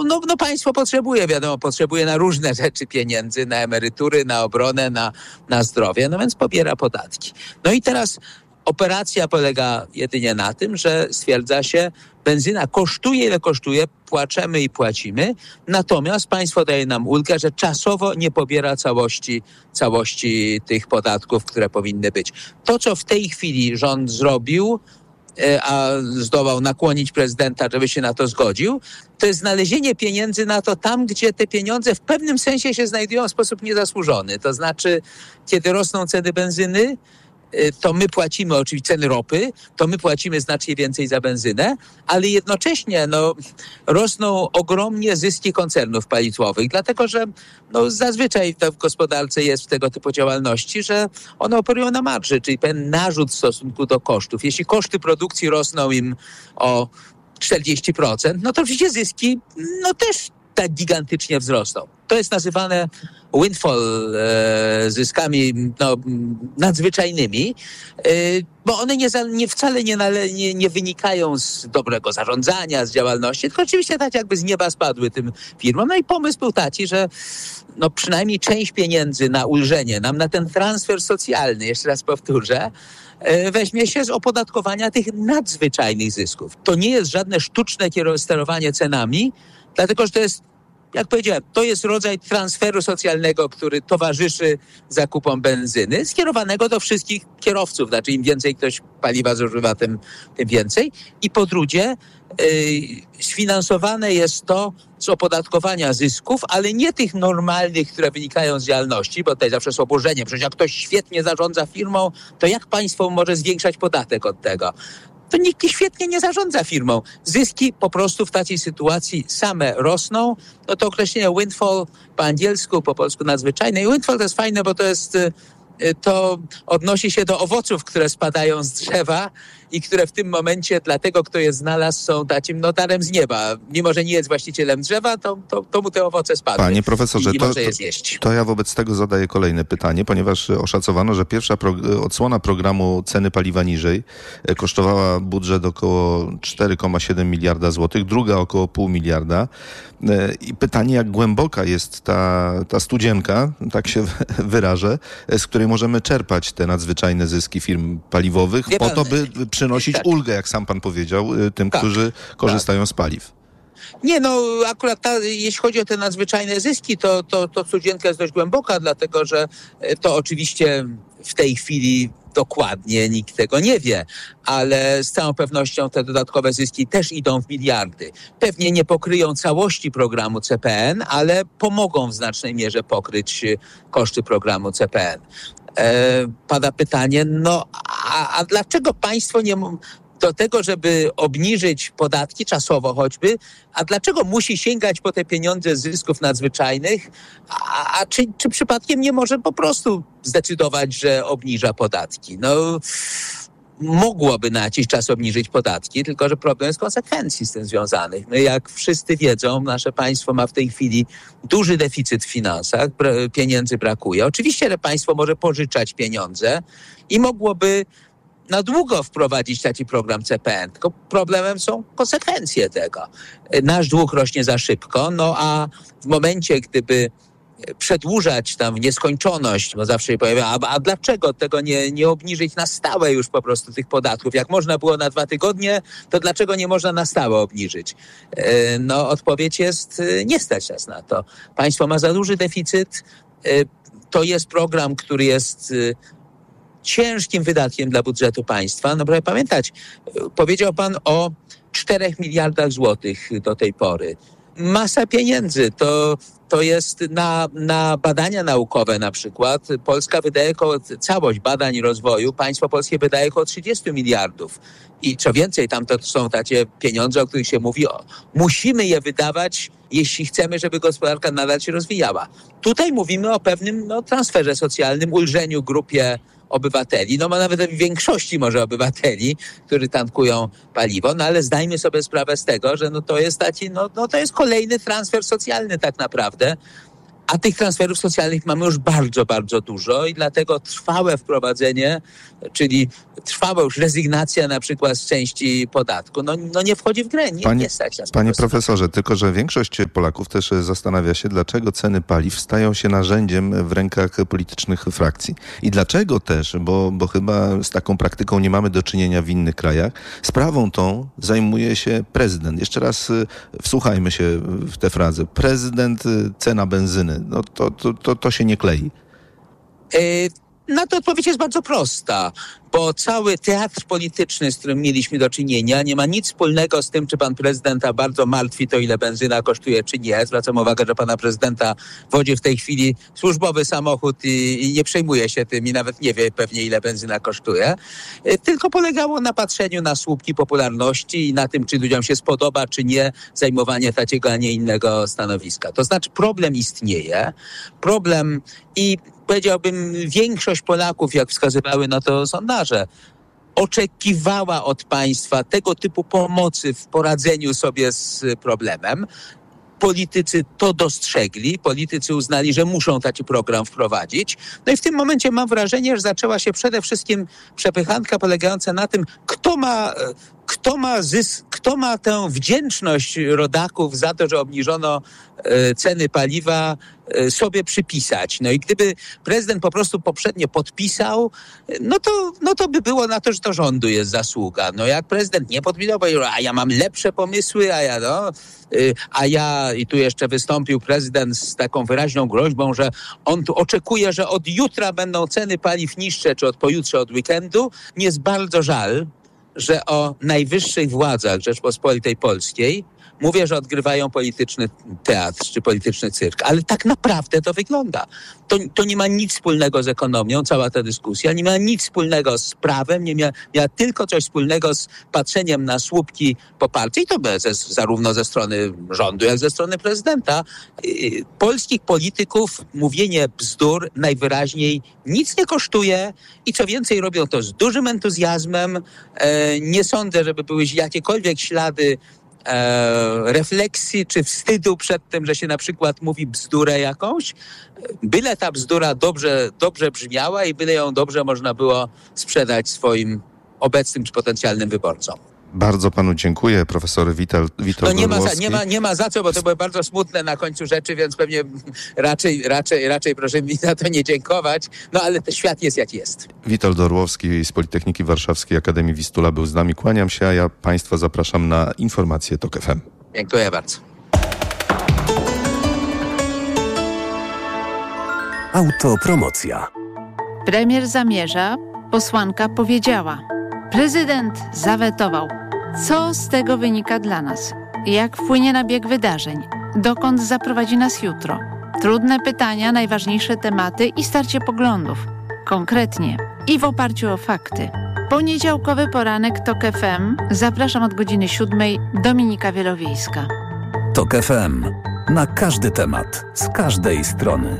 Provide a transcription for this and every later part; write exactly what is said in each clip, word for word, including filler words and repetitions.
no, no państwo potrzebuje, wiadomo, potrzebuje na różne rzeczy pieniędzy, na emerytury, na obronę, na, na zdrowie, no więc pobiera podatki. No i teraz operacja polega jedynie na tym, że stwierdza się, benzyna kosztuje, ile kosztuje, płaczemy i płacimy, natomiast państwo daje nam ulgę, że czasowo nie pobiera całości, całości tych podatków, które powinny być. To, co w tej chwili rząd zrobił, a zdołał nakłonić prezydenta, żeby się na to zgodził, to jest znalezienie pieniędzy na to tam, gdzie te pieniądze w pewnym sensie się znajdują w sposób niezasłużony. To znaczy, kiedy rosną ceny benzyny, to my płacimy, oczywiście ceny ropy, to my płacimy znacznie więcej za benzynę, ale jednocześnie no, rosną ogromnie zyski koncernów paliwowych, dlatego że no, zazwyczaj to w gospodarce jest w tego typu działalności, że one operują na marży, czyli pewien narzut w stosunku do kosztów. Jeśli koszty produkcji rosną im o czterdzieści procent, no to oczywiście zyski no też tak gigantycznie wzrosną. To jest nazywane windfall e, zyskami no, nadzwyczajnymi, e, bo one nie, za, nie wcale nie, nale, nie, nie wynikają z dobrego zarządzania, z działalności, tylko oczywiście tak jakby z nieba spadły tym firmom. No i pomysł był taki, że no, przynajmniej część pieniędzy na ulżenie nam, na ten transfer socjalny, jeszcze raz powtórzę, e, weźmie się z opodatkowania tych nadzwyczajnych zysków. To nie jest żadne sztuczne sterowanie cenami, dlatego że to jest, jak powiedziałem, to jest rodzaj transferu socjalnego, który towarzyszy zakupom benzyny, skierowanego do wszystkich kierowców. Znaczy im więcej ktoś paliwa zużywa, tym, tym więcej. I po drugie, yy, sfinansowane jest to z opodatkowania zysków, ale nie tych normalnych, które wynikają z działalności, bo tutaj zawsze jest oburzenie. Przecież jak ktoś świetnie zarządza firmą, to jak państwo może zwiększać podatek od tego? To nikt świetnie nie zarządza firmą. Zyski po prostu w takiej sytuacji same rosną. No to określenie windfall po angielsku, po polsku nadzwyczajne. I windfall to jest fajne, bo to jest, to odnosi się do owoców, które spadają z drzewa i które w tym momencie dla tego, kto je znalazł, są takim no, darem z nieba. Mimo że nie jest właścicielem drzewa, to, to, to mu te owoce spadły. Panie profesorze, i to, może je zjeść. to ja wobec tego zadaję kolejne pytanie, ponieważ oszacowano, że pierwsza pro, odsłona programu Ceny paliwa niżej kosztowała budżet około cztery przecinek siedem miliarda złotych, druga około pół miliarda. I pytanie, jak głęboka jest ta, ta studzienka, tak się wyrażę, z której możemy czerpać te nadzwyczajne zyski firm paliwowych, Wie po pan, to, by przynosić tak. ulgę, jak sam pan powiedział, tym, tak, którzy korzystają tak. z paliw. Nie, no akurat ta, jeśli chodzi o te nadzwyczajne zyski, to, to, to studzienka jest dość głęboka, dlatego że to oczywiście w tej chwili dokładnie nikt tego nie wie, ale z całą pewnością te dodatkowe zyski też idą w miliardy. Pewnie nie pokryją całości programu C P N, ale pomogą w znacznej mierze pokryć koszty programu C P N. E, pada pytanie, no a, a dlaczego państwo nie... do tego, żeby obniżyć podatki czasowo choćby, a dlaczego musi sięgać po te pieniądze z zysków nadzwyczajnych, a, a czy, czy przypadkiem nie może po prostu zdecydować, że obniża podatki? No, mogłoby na jakiś czas obniżyć podatki, tylko że problem jest konsekwencji z tym związanych. My, jak wszyscy wiedzą, nasze państwo ma w tej chwili duży deficyt w finansach, pieniędzy brakuje. Oczywiście, że państwo może pożyczać pieniądze i mogłoby na długo wprowadzić taki program C P N, tylko problemem są konsekwencje tego. Nasz dług rośnie za szybko, no a w momencie, gdyby przedłużać tam w nieskończoność, bo zawsze się pojawia, a, a dlaczego tego nie, nie obniżyć na stałe już po prostu tych podatków? Jak można było na dwa tygodnie, to dlaczego nie można na stałe obniżyć? No odpowiedź jest, nie stać nas na to. Państwo ma za duży deficyt, to jest program, który jest ciężkim wydatkiem dla budżetu państwa. No proszę pamiętać, powiedział pan o czterech miliardach złotych do tej pory. Masa pieniędzy. To, to jest na, na badania naukowe na przykład. Polska wydaje około, całość badań i rozwoju, państwo polskie wydaje około trzydzieści miliardów. I co więcej, tam to są takie pieniądze, o których się mówi, o, musimy je wydawać, jeśli chcemy, żeby gospodarka nadal się rozwijała. Tutaj mówimy o pewnym no, transferze socjalnym, ulżeniu grupie obywateli, no ma nawet w większości może obywateli, którzy tankują paliwo, no ale zdajmy sobie sprawę z tego, że no to jest taki, no, no to jest kolejny transfer socjalny tak naprawdę. A tych transferów socjalnych mamy już bardzo, bardzo dużo i dlatego trwałe wprowadzenie, czyli trwała już rezygnacja na przykład z części podatku, no, no nie wchodzi w grę, nie, panie, nie stać nas. Panie profesorze, tylko że większość Polaków też zastanawia się, dlaczego ceny paliw stają się narzędziem w rękach politycznych frakcji. I dlaczego też, bo, bo chyba z taką praktyką nie mamy do czynienia w innych krajach, sprawą tą zajmuje się prezydent. Jeszcze raz wsłuchajmy się w tę frazę. Prezydent, cena benzyny. No to, to, to, to się nie klei. Y- Na to odpowiedź jest bardzo prosta, bo cały teatr polityczny, z którym mieliśmy do czynienia, nie ma nic wspólnego z tym, czy pan prezydenta bardzo martwi to, ile benzyna kosztuje, czy nie. Zwracam uwagę, że pana prezydenta wodzi w tej chwili służbowy samochód i, i nie przejmuje się tym i nawet nie wie pewnie, ile benzyna kosztuje. Tylko polegało na patrzeniu na słupki popularności i na tym, czy ludziom się spodoba, czy nie, zajmowanie takiego, a nie innego stanowiska. To znaczy problem istnieje, problem i powiedziałbym, większość Polaków, jak wskazywały na to sondaże, oczekiwała od państwa tego typu pomocy w poradzeniu sobie z problemem. Politycy to dostrzegli, politycy uznali, że muszą taki program wprowadzić. No i w tym momencie mam wrażenie, że zaczęła się przede wszystkim przepychanka polegająca na tym, kto ma, kto ma zysk, kto ma tę wdzięczność rodaków za to, że obniżono e, ceny paliwa, e, sobie przypisać. No i gdyby prezydent po prostu poprzednio podpisał, no to, no to by było na to, że to rządu jest zasługa. No jak prezydent nie podpisał, powiedział, a ja mam lepsze pomysły, a ja no... A ja, i tu jeszcze wystąpił prezydent z taką wyraźną groźbą, że on tu oczekuje, że od jutra będą ceny paliw niższe, czy od pojutrze, od weekendu. Mnie jest bardzo żal, że o najwyższych władzach Rzeczpospolitej Polskiej mówię, że odgrywają polityczny teatr czy polityczny cyrk, ale tak naprawdę to wygląda. To, to nie ma nic wspólnego z ekonomią, cała ta dyskusja, nie ma nic wspólnego z prawem, nie miała, miała tylko coś wspólnego z patrzeniem na słupki poparcia i to ze, zarówno ze strony rządu, jak ze strony prezydenta. Yy, polskich polityków mówienie bzdur najwyraźniej nic nie kosztuje i co więcej robią to z dużym entuzjazmem. Yy, nie sądzę, żeby były jakiekolwiek ślady E, refleksji czy wstydu przed tym, że się na przykład mówi bzdurę jakąś, byle ta bzdura dobrze, dobrze brzmiała i byle ją dobrze można było sprzedać swoim obecnym czy potencjalnym wyborcom. Bardzo panu dziękuję, profesor Witold No nie ma, za, nie, ma, nie ma za co, bo to były bardzo smutne na końcu rzeczy, więc pewnie raczej, raczej, raczej proszę mi za to nie dziękować, no ale ten świat jest jak jest. Witold Orłowski z Politechniki Warszawskiej Akademii Wistula był z nami. Kłaniam się, a ja państwa zapraszam na informacje TOK F M. Dziękuję bardzo. Autopromocja. Premier zamierza, posłanka powiedziała. Prezydent zawetował. Co z tego wynika dla nas? Jak wpłynie na bieg wydarzeń? Dokąd zaprowadzi nas jutro? Trudne pytania, najważniejsze tematy i starcie poglądów. Konkretnie i w oparciu o fakty. Poniedziałkowy poranek TOK F M. Zapraszam od godziny siódmej. Dominika Wielowiejska. TOK F M. Na każdy temat, z każdej strony.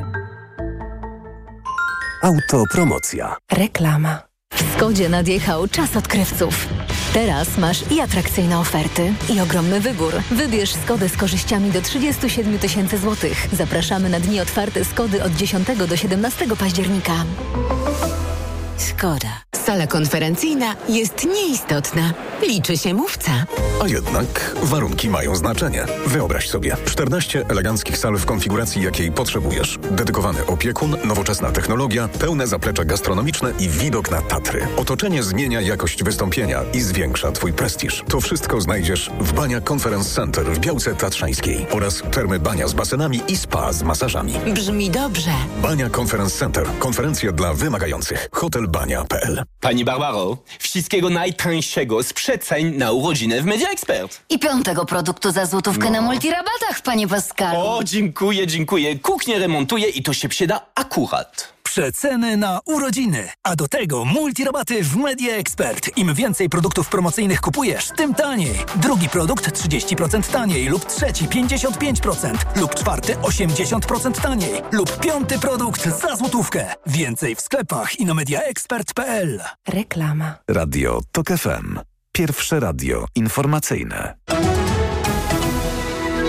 Autopromocja. Reklama. W Skodzie nadjechał czas odkrywców. Teraz masz i atrakcyjne oferty, i ogromny wybór. Wybierz Skodę z korzyściami do trzydzieści siedem tysięcy złotych. Zapraszamy na dni otwarte Skody od dziesiątego do siedemnastego października. Skoda. Sala konferencyjna jest nieistotna. Liczy się mówca. A jednak warunki mają znaczenie. Wyobraź sobie, czternaście eleganckich sal w konfiguracji, jakiej potrzebujesz. Dedykowany opiekun, nowoczesna technologia, pełne zaplecze gastronomiczne i widok na Tatry. Otoczenie zmienia jakość wystąpienia i zwiększa Twój prestiż. To wszystko znajdziesz w Bania Conference Center w Białce Tatrzańskiej oraz termy Bania z basenami i spa z masażami. Brzmi dobrze. Bania Conference Center. Konferencje dla wymagających. hotel bania kropka p l. Pani Barbaro, wszystkiego najtańszego z przeceń na urodziny w Media Expert. I piątego produktu za złotówkę no. na multirabatach, panie Pascalu. O, dziękuję, dziękuję. Kuchnię remontuję i to się przyda akurat. Przeceny na urodziny, a do tego multirabaty w Media Expert. Im więcej produktów promocyjnych kupujesz, tym taniej. Drugi produkt trzydzieści procent taniej lub trzeci pięćdziesiąt pięć procent lub czwarty osiemdziesiąt procent taniej lub piąty produkt za złotówkę. Więcej w sklepach i na mediaexpert kropka p l. Reklama. Radio TOK F M. Pierwsze radio informacyjne.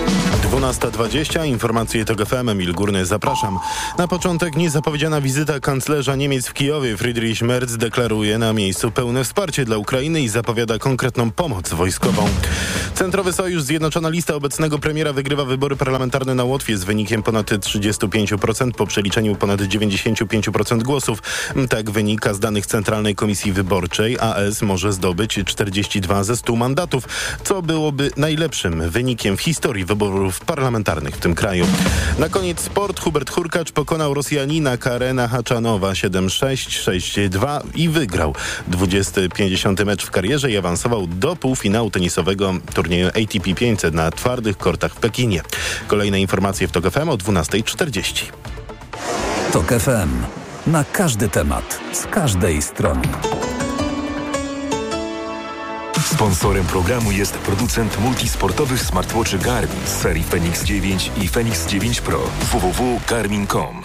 dwunasta dwadzieścia, informacje TOG F M, Emil Górny, zapraszam. Na początek niezapowiedziana wizyta kanclerza Niemiec w Kijowie. Friedrich Merz deklaruje na miejscu pełne wsparcie dla Ukrainy i zapowiada konkretną pomoc wojskową. Centrowy Sojusz Zjednoczona Lista obecnego premiera wygrywa wybory parlamentarne na Łotwie z wynikiem ponad trzydzieści pięć procent po przeliczeniu ponad dziewięćdziesiąt pięć procent głosów. Tak wynika z danych Centralnej Komisji Wyborczej. A S może zdobyć czterdzieści dwa ze stu mandatów, co byłoby najlepszym wynikiem w historii wyborów parlamentarnych w tym kraju. Na koniec sport. Hubert Hurkacz pokonał Rosjanina Karena Haczanowa siedem sześć, sześć dwa i wygrał dwudziesty pięćdziesiąty mecz w karierze i awansował do półfinału tenisowego turnieju A T P pięćset na twardych kortach w Pekinie. Kolejne informacje w TOG F M o dwunasta czterdzieści. TOG F M. Na każdy temat, z każdej strony. Sponsorem programu jest producent multisportowych smartwatchy Garmin z serii Fenix dziewięć i Fenix dziewięć Pro. w w w kropka garmin kropka com.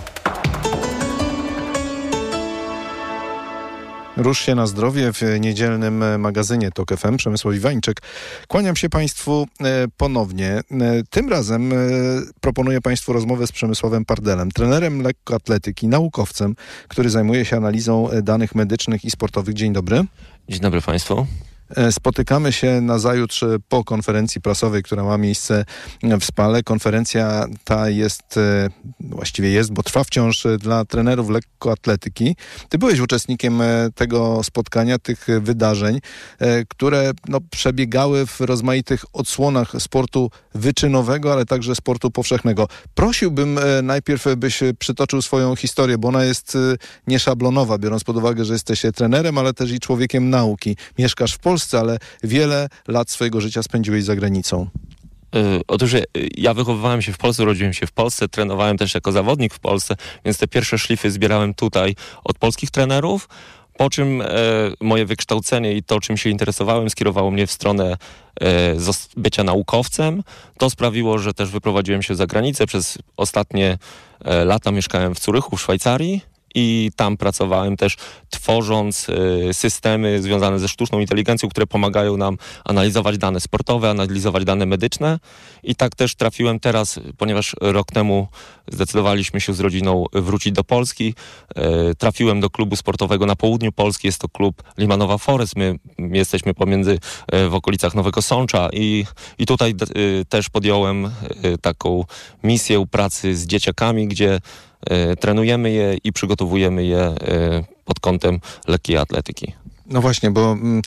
Rusz się na zdrowie w niedzielnym magazynie TOG F M. Przemysław Iwańczyk. Kłaniam się Państwu ponownie. Tym razem proponuję Państwu rozmowę z Przemysławem Pardelem, trenerem lekkoatletyki, naukowcem, który zajmuje się analizą danych medycznych i sportowych. Dzień dobry. Dzień dobry Państwu. Spotykamy się nazajutrz po konferencji prasowej, która ma miejsce w Spale. Konferencja ta jest, właściwie jest, bo trwa wciąż dla trenerów lekkoatletyki. Ty byłeś uczestnikiem tego spotkania, tych wydarzeń, które no, przebiegały w rozmaitych odsłonach sportu wyczynowego, ale także sportu powszechnego. Prosiłbym najpierw, byś przytoczył swoją historię, bo ona jest nieszablonowa, biorąc pod uwagę, że jesteś trenerem, ale też i człowiekiem nauki. Mieszkasz w Polsce, ale wiele lat swojego życia spędziłeś za granicą. Yy, otóż ja wychowywałem się w Polsce, urodziłem się w Polsce, trenowałem też jako zawodnik w Polsce, więc te pierwsze szlify zbierałem tutaj od polskich trenerów, po czym e, moje wykształcenie i to, czym się interesowałem, skierowało mnie w stronę e, bycia naukowcem. To sprawiło, że też wyprowadziłem się za granicę. Przez ostatnie e, lata mieszkałem w Zurychu, w Szwajcarii. I tam pracowałem też, tworząc y, systemy związane ze sztuczną inteligencją, które pomagają nam analizować dane sportowe, analizować dane medyczne. I tak też trafiłem teraz, ponieważ rok temu zdecydowaliśmy się z rodziną wrócić do Polski. Y, trafiłem do klubu sportowego na południu Polski. Jest to klub Limanowa Forest. My jesteśmy pomiędzy y, w okolicach Nowego Sącza. I, i tutaj y, też podjąłem y, taką misję pracy z dzieciakami, gdzie trenujemy je i przygotowujemy je pod kątem lekkiej atletyki. No właśnie, bo mm,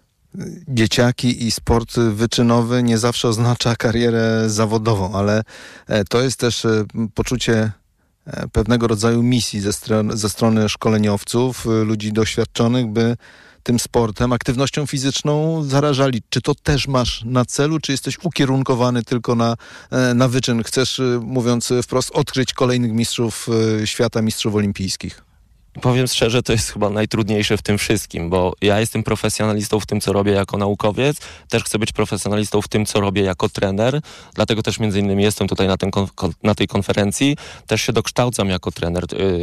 dzieciaki i sport wyczynowy nie zawsze oznacza karierę zawodową, ale to jest też poczucie pewnego rodzaju misji ze, stron- ze strony szkoleniowców, ludzi doświadczonych, by tym sportem, aktywnością fizyczną zarażali. Czy to też masz na celu, czy jesteś ukierunkowany tylko na, na wyczyn? Chcesz, mówiąc wprost, odkryć kolejnych mistrzów świata, mistrzów olimpijskich? Powiem szczerze, to jest chyba najtrudniejsze w tym wszystkim, bo ja jestem profesjonalistą w tym, co robię jako naukowiec, też chcę być profesjonalistą w tym, co robię jako trener, dlatego też między innymi jestem tutaj na, ten, na tej konferencji, też się dokształcam jako trener,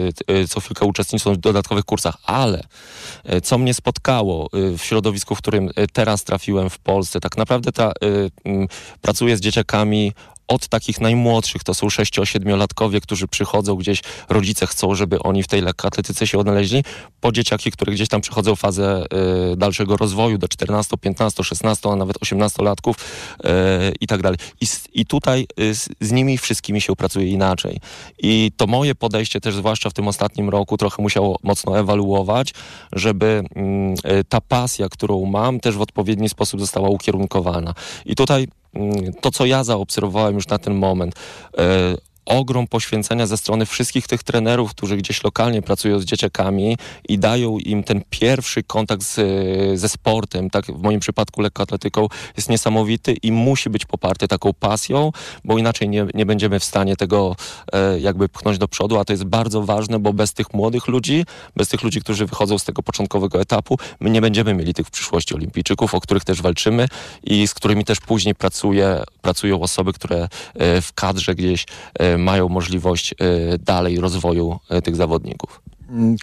co chwilkę uczestniczę w dodatkowych kursach, ale co mnie spotkało w środowisku, w którym teraz trafiłem w Polsce, tak naprawdę ta, pracuję z dzieciakami od takich najmłodszych, to są sześcio-siedmiolatkowie, którzy przychodzą gdzieś, rodzice chcą, żeby oni w tej lekkoatletyce się odnaleźli, po dzieciaki, które gdzieś tam przechodzą fazę y, dalszego rozwoju do czternastu, piętnastu, szesnastu, a nawet osiemnastolatków y, i tak dalej. I, i tutaj y, z, z nimi wszystkimi się pracuje inaczej. I to moje podejście też, zwłaszcza w tym ostatnim roku, trochę musiało mocno ewaluować, żeby y, ta pasja, którą mam, też w odpowiedni sposób została ukierunkowana. I tutaj to, co ja zaobserwowałem już na ten moment, e, ogrom poświęcenia ze strony wszystkich tych trenerów, którzy gdzieś lokalnie pracują z dzieciakami i dają im ten pierwszy kontakt z, ze sportem, tak w moim przypadku lekkoatletyką, jest niesamowity i musi być poparty taką pasją, bo inaczej nie, nie będziemy w stanie tego e, jakby pchnąć do przodu, a to jest bardzo ważne, bo bez tych młodych ludzi, bez tych ludzi, którzy wychodzą z tego początkowego etapu, my nie będziemy mieli tych w przyszłości olimpijczyków, o których też walczymy i z którymi też później pracuje, pracują osoby, które e, w kadrze gdzieś e, mają możliwość y, dalej rozwoju y, tych zawodników.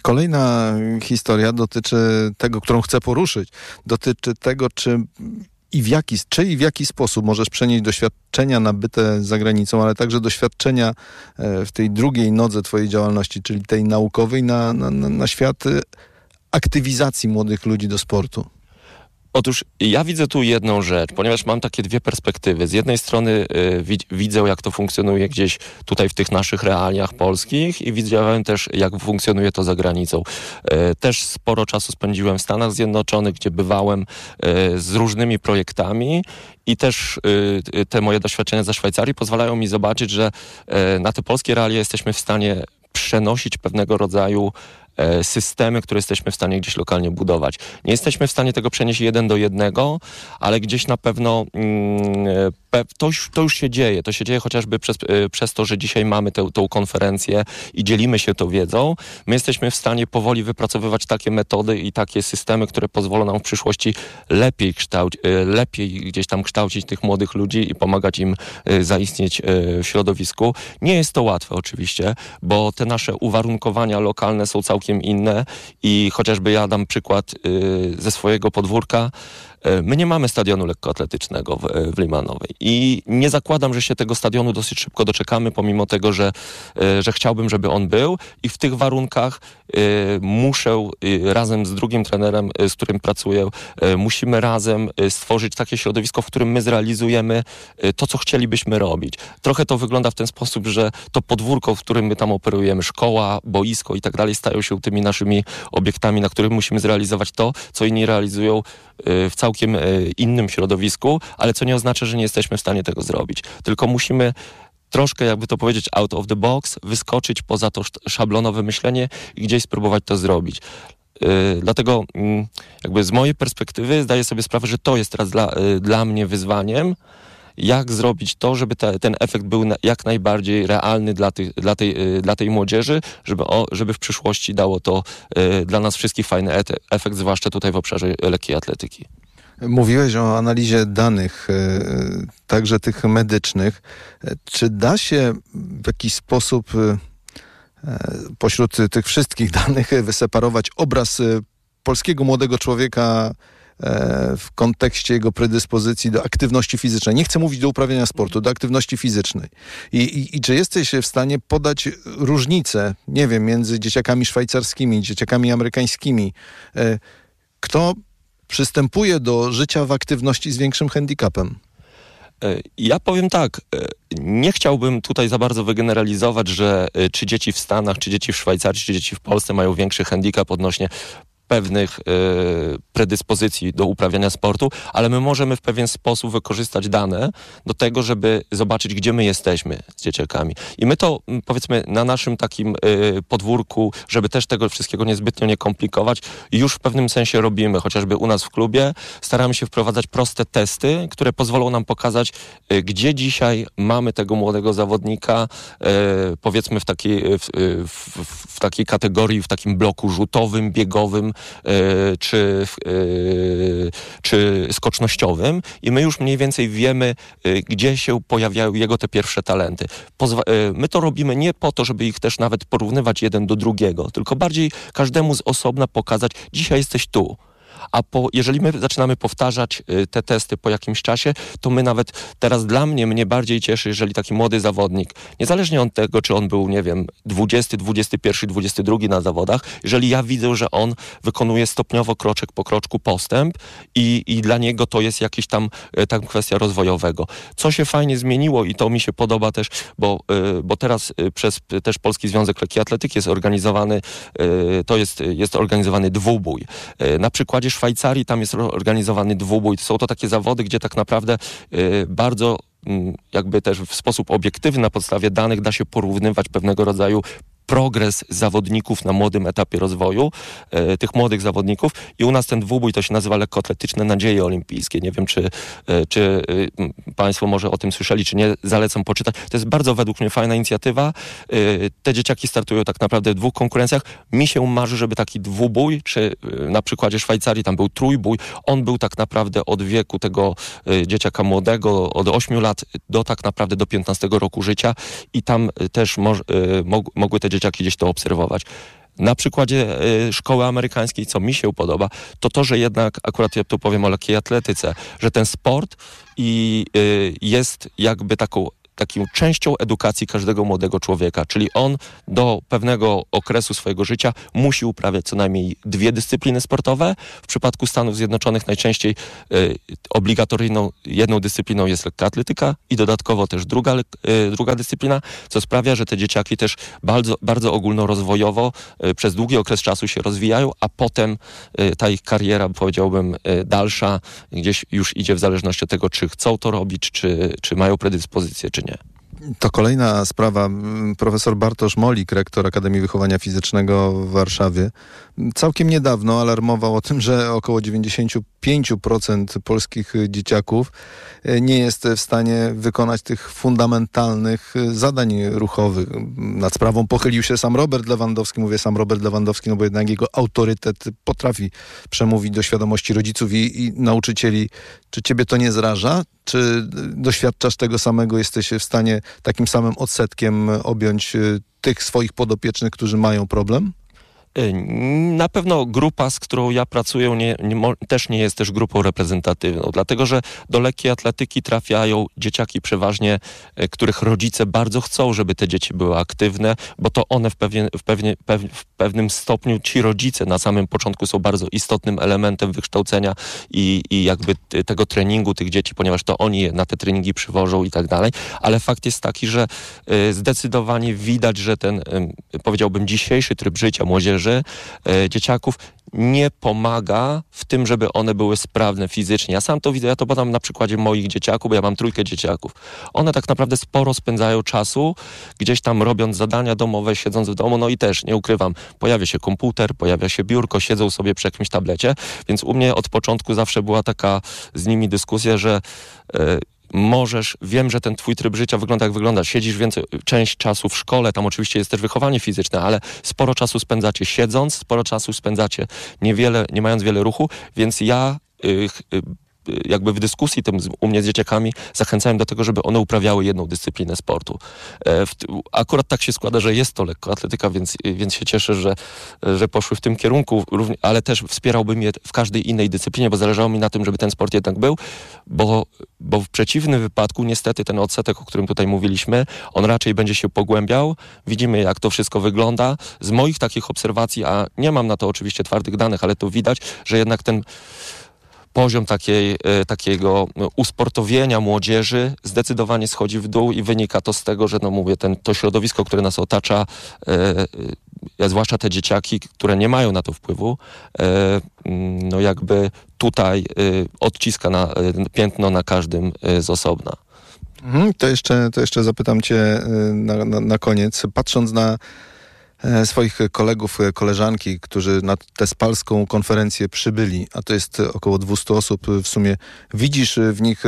Kolejna historia dotyczy tego, którą chcę poruszyć. Dotyczy tego, czy i w jaki, czy i w jaki sposób możesz przenieść doświadczenia nabyte za granicą, ale także doświadczenia w tej drugiej nodze twojej działalności, czyli tej naukowej, na, na, na świat aktywizacji młodych ludzi do sportu? Otóż ja widzę tu jedną rzecz, ponieważ mam takie dwie perspektywy. Z jednej strony y, wid- widzę, jak to funkcjonuje gdzieś tutaj w tych naszych realiach polskich i widziałem też, jak funkcjonuje to za granicą. Y, też sporo czasu spędziłem w Stanach Zjednoczonych, gdzie bywałem y, z różnymi projektami i też y, te moje doświadczenia ze Szwajcarii pozwalają mi zobaczyć, że y, na te polskie realia jesteśmy w stanie przenosić pewnego rodzaju systemy, które jesteśmy w stanie gdzieś lokalnie budować. Nie jesteśmy w stanie tego przenieść jeden do jednego, ale gdzieś na pewno mm, pe- to, już, to już się dzieje. To się dzieje chociażby przez, y, przez to, że dzisiaj mamy tę, tę konferencję i dzielimy się tą wiedzą. My jesteśmy w stanie powoli wypracowywać takie metody i takie systemy, które pozwolą nam w przyszłości lepiej, kształc- y, lepiej gdzieś tam kształcić tych młodych ludzi i pomagać im y, zaistnieć y, w środowisku. Nie jest to łatwe oczywiście, bo te nasze uwarunkowania lokalne są całkiem inne i chociażby ja dam przykład y, ze swojego podwórka. My nie mamy stadionu lekkoatletycznego w, w Limanowej i nie zakładam, że się tego stadionu dosyć szybko doczekamy, pomimo tego, że, że chciałbym, żeby on był i w tych warunkach y, muszę y, razem z drugim trenerem, y, z którym pracuję, y, musimy razem y, stworzyć takie środowisko, w którym my zrealizujemy y, to, co chcielibyśmy robić. Trochę to wygląda w ten sposób, że to podwórko, w którym my tam operujemy, szkoła, boisko i tak dalej, stają się tymi naszymi obiektami, na których musimy zrealizować to, co inni realizują y, w całym całkiem innym środowisku, ale co nie oznacza, że nie jesteśmy w stanie tego zrobić. Tylko musimy troszkę, jakby to powiedzieć, out of the box, wyskoczyć poza to szablonowe myślenie i gdzieś spróbować to zrobić. Yy, dlatego yy, jakby z mojej perspektywy zdaję sobie sprawę, że to jest teraz dla, yy, dla mnie wyzwaniem, jak zrobić to, żeby te, ten efekt był na, jak najbardziej realny dla, tych, dla, tej, yy, dla tej młodzieży, żeby, o, żeby w przyszłości dało to yy, dla nas wszystkich fajny ete- efekt, zwłaszcza tutaj w obszarze lekkiej atletyki. Mówiłeś o analizie danych, yy, także tych medycznych. Czy da się w jakiś sposób yy, pośród tych wszystkich danych wyseparować obraz yy, polskiego młodego człowieka yy, w kontekście jego predyspozycji do aktywności fizycznej? Nie chcę mówić do uprawiania sportu, do aktywności fizycznej. I, i, i czy jesteś w stanie podać różnicę, nie wiem, między dzieciakami szwajcarskimi, dzieciakami amerykańskimi? Yy, kto przystępuje do życia w aktywności z większym handicapem? Ja powiem tak, nie chciałbym tutaj za bardzo wygeneralizować, że czy dzieci w Stanach, czy dzieci w Szwajcarii, czy dzieci w Polsce mają większy handicap odnośnie pewnych y, predyspozycji do uprawiania sportu, ale my możemy w pewien sposób wykorzystać dane do tego, żeby zobaczyć, gdzie my jesteśmy z dzieciakami. I my to, powiedzmy, na naszym takim y, podwórku, żeby też tego wszystkiego niezbytnio nie komplikować, już w pewnym sensie robimy, chociażby u nas w klubie, staramy się wprowadzać proste testy, które pozwolą nam pokazać, y, gdzie dzisiaj mamy tego młodego zawodnika, y, powiedzmy w takiej, w, w, w takiej kategorii, w takim bloku rzutowym, biegowym, Czy, czy skocznościowym i my już mniej więcej wiemy, gdzie się pojawiają jego te pierwsze talenty. Pozwa- my to robimy nie po to, żeby ich też nawet porównywać jeden do drugiego, tylko bardziej każdemu z osobna pokazać, dzisiaj jesteś tu. A po, jeżeli my zaczynamy powtarzać y, te testy po jakimś czasie, to my nawet, teraz dla mnie, mnie bardziej cieszy, jeżeli taki młody zawodnik, niezależnie od tego, czy on był, nie wiem, dwudziesty, dwudziesty pierwszy, dwudziesty drugi na zawodach, jeżeli ja widzę, że on wykonuje stopniowo, kroczek po kroczku postęp i, i dla niego to jest jakiś tam, y, tam kwestia rozwojowego. Co się fajnie zmieniło i to mi się podoba też, bo, y, bo teraz y, przez y, też Polski Związek Lekkiej Atletyki jest organizowany, y, to jest, jest organizowany dwubój. Y, na przykładzie Szwajcarii tam jest organizowany dwubój. Są to takie zawody, gdzie tak naprawdę y, bardzo y, jakby też w sposób obiektywny na podstawie danych da się porównywać pewnego rodzaju progres zawodników na młodym etapie rozwoju, e, tych młodych zawodników i u nas ten dwubój to się nazywa lekkoatletyczne nadzieje olimpijskie. Nie wiem, czy, e, czy e, Państwo może o tym słyszeli, czy nie, zalecam poczytać. To jest bardzo według mnie fajna inicjatywa. E, te dzieciaki startują tak naprawdę w dwóch konkurencjach. Mi się marzy, żeby taki dwubój, czy e, na przykładzie Szwajcarii tam był trójbój, on był tak naprawdę od wieku tego e, dzieciaka młodego, od ośmiu lat do tak naprawdę do piętnastego roku życia i tam e, też mo- e, mog- mogły te dzieciaki gdzieś to obserwować. Na przykładzie y, szkoły amerykańskiej, co mi się podoba, to to, że jednak, akurat ja tu powiem o lekkiej atletyce, że ten sport i y, jest jakby taką taką częścią edukacji każdego młodego człowieka, czyli on do pewnego okresu swojego życia musi uprawiać co najmniej dwie dyscypliny sportowe. W przypadku Stanów Zjednoczonych najczęściej y, obligatoryjną jedną dyscypliną jest lekka atletyka i dodatkowo też druga, y, druga dyscyplina, co sprawia, że te dzieciaki też bardzo, bardzo ogólnorozwojowo y, przez długi okres czasu się rozwijają, a potem y, ta ich kariera, powiedziałbym, y, dalsza gdzieś już idzie w zależności od tego, czy chcą to robić, czy, czy mają predyspozycję, czy nie. To kolejna sprawa. Profesor Bartosz Molik, rektor Akademii Wychowania Fizycznego w Warszawie, całkiem niedawno alarmował o tym, że około dziewięćdziesiąt pięć procent polskich dzieciaków nie jest w stanie wykonać tych fundamentalnych zadań ruchowych. Nad sprawą pochylił się sam Robert Lewandowski. Mówię sam Robert Lewandowski, no bo jednak jego autorytet potrafi przemówić do świadomości rodziców i, i nauczycieli. Czy ciebie to nie zraża? Czy doświadczasz tego samego? Jesteś w stanie takim samym odsetkiem objąć tych swoich podopiecznych, którzy mają problem? Na pewno grupa, z którą ja pracuję, nie, nie, też nie jest też grupą reprezentatywną, dlatego że do lekkiej atletyki trafiają dzieciaki przeważnie, których rodzice bardzo chcą, żeby te dzieci były aktywne, bo to one w, pewien, w, pewnie, w pewnym stopniu, ci rodzice na samym początku są bardzo istotnym elementem wykształcenia i, i jakby tego treningu tych dzieci, ponieważ to oni je na te treningi przywożą i tak dalej, ale fakt jest taki, że zdecydowanie widać, że ten, powiedziałbym, dzisiejszy tryb życia młodzieży, dzieciaków nie pomaga w tym, żeby one były sprawne fizycznie. Ja sam to widzę, ja to podam na przykładzie moich dzieciaków, bo ja mam trójkę dzieciaków. One tak naprawdę sporo spędzają czasu, gdzieś tam robiąc zadania domowe, siedząc w domu, no i też, nie ukrywam, pojawia się komputer, pojawia się biurko, siedzą sobie przy jakimś tablecie, więc u mnie od początku zawsze była taka z nimi dyskusja, że yy, możesz, wiem, że ten twój tryb życia wygląda jak wygląda. Siedzisz więcej, część czasu w szkole, tam oczywiście jest też wychowanie fizyczne, ale sporo czasu spędzacie siedząc, sporo czasu spędzacie niewiele, nie mając wiele ruchu, więc ja y, y, jakby w dyskusji tym z, u mnie z dzieciakami zachęcałem do tego, żeby one uprawiały jedną dyscyplinę sportu. E, w, akurat tak się składa, że jest to lekkoatletyka, więc, więc się cieszę, że, że poszły w tym kierunku, równie, ale też wspierałbym je w każdej innej dyscyplinie, bo zależało mi na tym, żeby ten sport jednak był, bo, bo w przeciwnym wypadku niestety ten odsetek, o którym tutaj mówiliśmy, on raczej będzie się pogłębiał. Widzimy, jak to wszystko wygląda. Z moich takich obserwacji, a nie mam na to oczywiście twardych danych, ale to widać, że jednak ten poziom takiej, takiego usportowienia młodzieży zdecydowanie schodzi w dół i wynika to z tego, że no mówię, ten, to środowisko, które nas otacza, e, zwłaszcza te dzieciaki, które nie mają na to wpływu, e, no jakby tutaj e, odciska na, e, piętno na każdym e, z osobna. Mhm, to, jeszcze, to jeszcze zapytam cię na, na, na koniec. Patrząc na swoich kolegów, koleżanki, którzy na tę spalską konferencję przybyli, a to jest około dwieście osób w sumie, widzisz w nich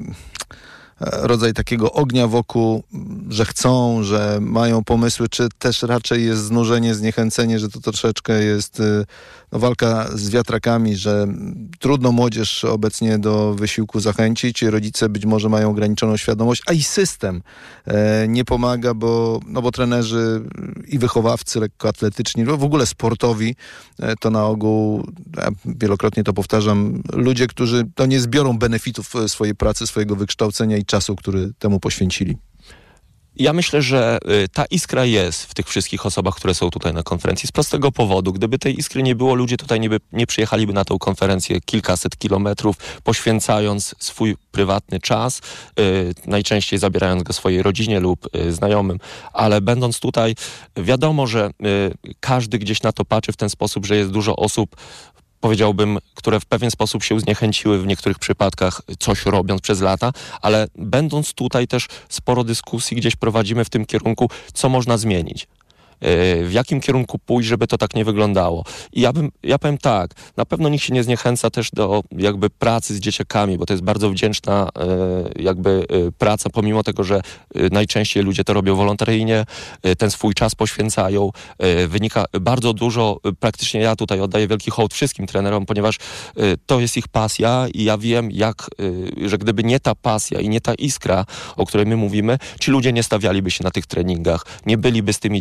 rodzaj takiego ognia wokół, że chcą, że mają pomysły, czy też raczej jest znużenie, zniechęcenie, że to troszeczkę jest no, walka z wiatrakami, że trudno młodzież obecnie do wysiłku zachęcić, rodzice być może mają ograniczoną świadomość, a i system e, nie pomaga, bo, no, bo trenerzy i wychowawcy lekkoatletyczni, w ogóle sportowi, e, to na ogół, ja wielokrotnie to powtarzam, ludzie, którzy to nie zbiorą benefitów swojej pracy, swojego wykształcenia i czasu, który temu poświęcili. Ja myślę, że y, ta iskra jest w tych wszystkich osobach, które są tutaj na konferencji z prostego powodu. Gdyby tej iskry nie było, ludzie tutaj nie, by, nie przyjechaliby na tę konferencję kilkaset kilometrów, poświęcając swój prywatny czas, y, najczęściej zabierając go swojej rodzinie lub y, znajomym, ale będąc tutaj, wiadomo, że y, każdy gdzieś na to patrzy w ten sposób, że jest dużo osób, powiedziałbym, które w pewien sposób się zniechęciły w niektórych przypadkach, coś robiąc przez lata, ale będąc tutaj też sporo dyskusji gdzieś prowadzimy w tym kierunku, co można zmienić. W jakim kierunku pójść, żeby to tak nie wyglądało. I ja bym, ja powiem tak, na pewno nikt się nie zniechęca też do jakby pracy z dzieciakami, bo to jest bardzo wdzięczna jakby praca, pomimo tego, że najczęściej ludzie to robią wolontaryjnie, ten swój czas poświęcają. Wynika bardzo dużo, praktycznie ja tutaj oddaję wielki hołd wszystkim trenerom, ponieważ to jest ich pasja i ja wiem, jak, że gdyby nie ta pasja i nie ta iskra, o której my mówimy, ci ludzie nie stawialiby się na tych treningach, nie byliby z tymi dzieciakami,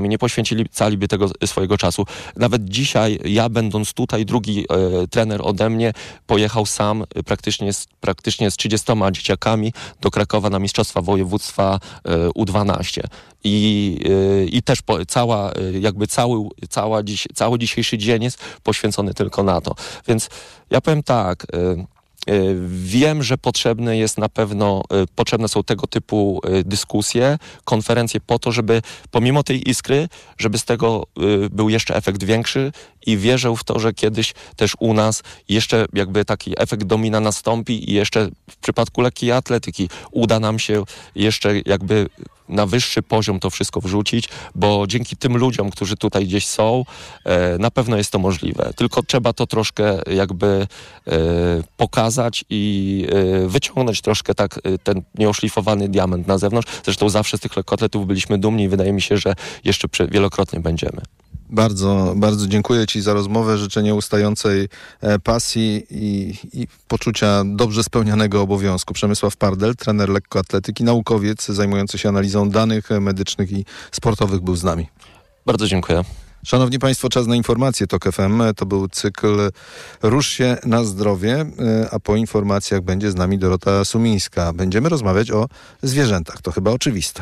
trenerami, nie poświęciliby tego swojego czasu. Nawet dzisiaj, ja będąc tutaj, drugi e, trener ode mnie pojechał sam e, praktycznie, z, praktycznie z trzydziestoma dzieciakami do Krakowa na Mistrzostwa Województwa e, U dwanaście. I, e, i też po, cała, e, jakby cały, cała dziś, cały dzisiejszy dzień jest poświęcony tylko na to. Więc ja powiem tak... E, Wiem, że potrzebne jest na pewno, potrzebne są tego typu dyskusje, konferencje po to, żeby pomimo tej iskry, żeby z tego był jeszcze efekt większy i wierzę w to, że kiedyś też u nas jeszcze jakby taki efekt domina nastąpi i jeszcze w przypadku lekkiej atletyki uda nam się jeszcze jakby na wyższy poziom to wszystko wrzucić, bo dzięki tym ludziom, którzy tutaj gdzieś są, e, na pewno jest to możliwe. Tylko trzeba to troszkę jakby e, pokazać i e, wyciągnąć troszkę tak e, ten nieoszlifowany diament na zewnątrz. Zresztą zawsze z tych lekkoatletów byliśmy dumni i wydaje mi się, że jeszcze przy, wielokrotnie będziemy. Bardzo, bardzo dziękuję Ci za rozmowę. Życzę nieustającej pasji i, i poczucia dobrze spełnianego obowiązku. Przemysław Pardel, trener lekkoatletyki, naukowiec zajmujący się analizą danych medycznych i sportowych, był z nami. Bardzo dziękuję. Szanowni Państwo, czas na informacje TOK F M. To był cykl Rusz się na zdrowie, a po informacjach będzie z nami Dorota Sumińska. Będziemy rozmawiać o zwierzętach. To chyba oczywiste.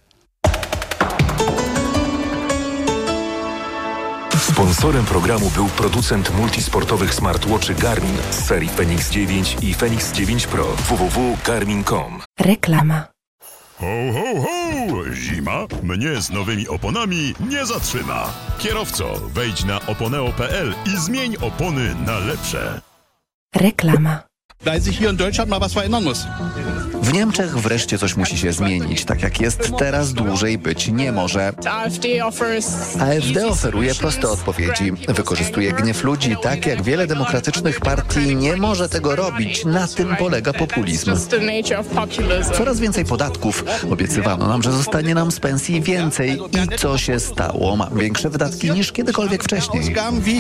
Sponsorem programu był producent multisportowych smartwatchy Garmin z serii Fenix dziewięć i Fenix dziewięć Pro. w w w kropka garmin kropka com. Reklama. Ho, ho, ho! Zima mnie z nowymi oponami nie zatrzyma. Kierowco, wejdź na oponeo kropka p l i zmień opony na lepsze. Reklama. Weil sich hier in Deutschland mal was verändern muss. W Niemczech wreszcie coś musi się zmienić. Tak jak jest teraz, dłużej być nie może. A F D oferuje proste odpowiedzi. Wykorzystuje gniew ludzi tak, jak wiele demokratycznych partii nie może tego robić. Na tym polega populizm. Coraz więcej podatków. Obiecywano nam, że zostanie nam z pensji więcej. I co się stało? Mam większe wydatki niż kiedykolwiek wcześniej.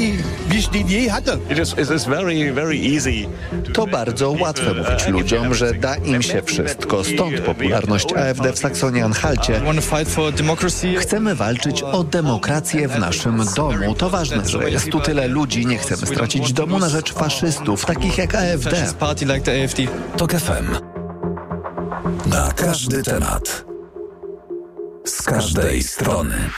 To bardzo łatwe mówić ludziom, że da im się wszystko. Stąd popularność A F D w Saksonii-Anhalcie. Chcemy walczyć o demokrację w naszym domu. To ważne, że jest tu tyle ludzi. Nie chcemy stracić domu na rzecz faszystów, takich jak A F D. TOK F M. Na każdy temat. Z każdej strony.